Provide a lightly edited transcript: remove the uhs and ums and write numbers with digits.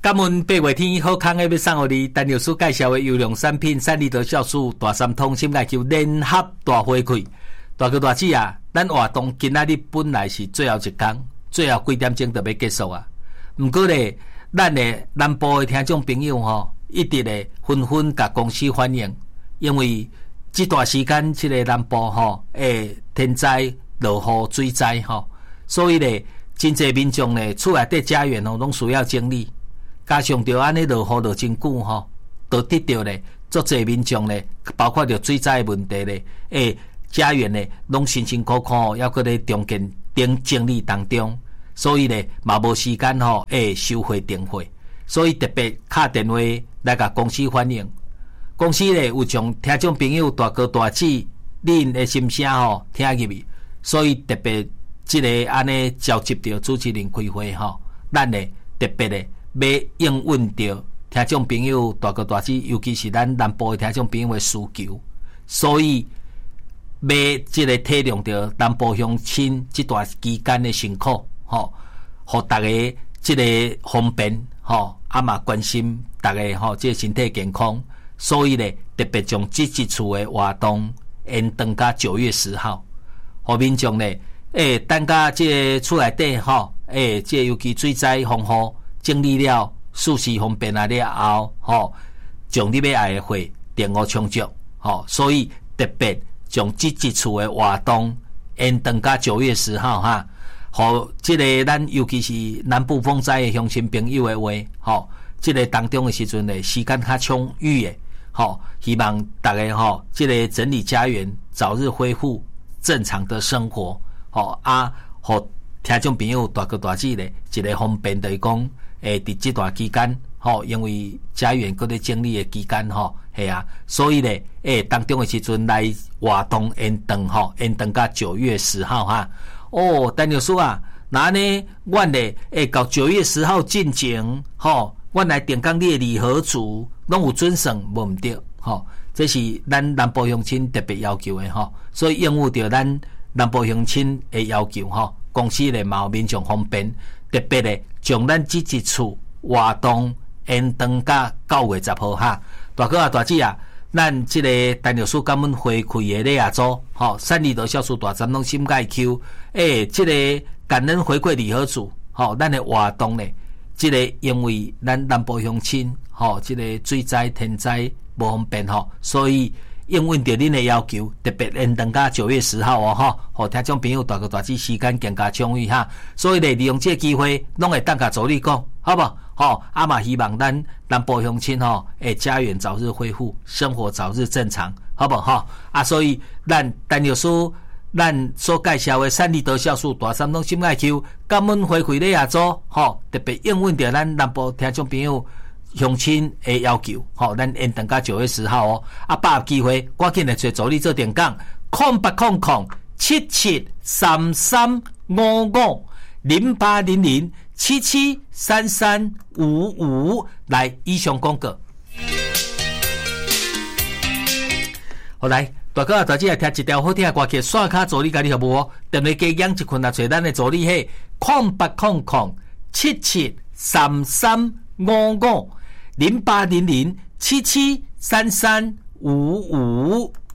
感恩八月天好康的要送予你，陈律师介绍的优良产品，三立德酵素大三通心内球联合大回馈。大哥大姐啊，咱活动今仔日本来是最后一天，最后几点钟就要结束啊。不过咧，咱的南部的听众朋友吼，一直咧纷纷甲公司反映，因为这段时间这个南部吼，天灾、落雨、水灾吼，所以咧，真侪民众咧厝内底家园吼，拢需要整理。加上着安尼落雨落真久吼，都得着咧，足侪民众咧，包括着水灾问题咧，家园咧，拢辛辛苦苦，还搁咧中间顶整理当中，所以咧，嘛无时间吼，收回订货，所以特别打电话来甲公司反映，公司咧有将听众朋友大哥大姐恁的心声吼听入去，所以特别即个安尼召集着主持人开会吼，咱咧特别咧。要应允到听众朋友大哥大姐，尤其是咱南部的听众朋友的需求，所以要即个体谅到南部乡亲这段期间的辛苦，吼，互大家即个方便，吼，嘛关心大家吼，即个身体健康，所以咧特别将这一次的活动延长到9月10号，互民众咧，等到即个厝内底吼，即个尤其水灾风雨。整理了，事事方便了后，吼，将你要爱的货订户充足，吼，所以特别将这一次的活动延长到9月10号哈，互这个咱尤其是南部风灾的乡亲朋友的话，吼，这个当中的时阵呢，时间较充裕的，吼，希望大家吼，这个整理家园，早日恢复正常的生活，吼互听众朋友大哥大姐咧，一个方便就是讲。伫这段期间，吼，因为家园搁咧整理的期间，吼，系啊，所以咧，当中的时阵来活动延长，吼，延长到9月10号哈。哦，陈律师啊，那呢，阮咧，到9月10号进前，吼，阮来定讲你的礼盒组拢有准绳，无毋对，吼，这是咱南部乡亲特别要求的吼，所以应付着咱南部乡亲的要求，吼，公司咧嘛有民众方便。特别咧，将咱这一次活动延长到9月10号哈，大哥啊、大姐啊，咱这个陈律师感恩回馈的礼盒组，吼，三立德酵素大三拢心介 Q， 这个感恩回馈礼盒组，吼，咱的活动咧，这个因为咱南部乡亲，吼，这个水灾天灾无方便吼，所以。应允着恁的要求，特别延长到9月10号哦，吼，互听众朋友大哥大姐时间更加充裕哈，所以咧利用这个机会，拢会当甲助你讲，好不好？吼，嘛希望咱南部乡亲吼，家园早日恢复，生活早日正常，好不好？所以咱陈律师，咱所介绍的三立德酵素大三通心爱 Q， 感恩回馈礼盒组，吼，特别应允着咱南部听众朋友。乡亲的要求，吼，咱延长到9月10号哦。把握机会，赶紧来找助理做电讲，08007733550800773355来以上广告。好来，大哥啊，大姐来听一条好听的歌曲，刷卡助理家己服务哦。电话加养一群啊，找咱的助理嘿，08007733550800773355。